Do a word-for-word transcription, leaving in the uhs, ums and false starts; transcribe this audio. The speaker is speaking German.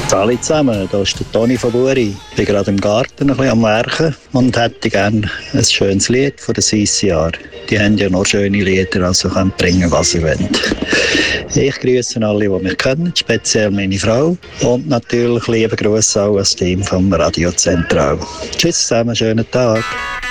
Hallo zusammen, hier ist der Toni von Buri. Ich bin gerade im Garten ein bisschen am Werken und hätte gerne ein schönes Lied von den Sissi-Jahren. Die haben ja noch schöne Lieder, also können bringen, was sie wollen. Ich grüße alle, die mich kennen, speziell meine Frau und natürlich liebe Grüße auch an das Team vom Radio Zentral. Tschüss zusammen, schönen Tag.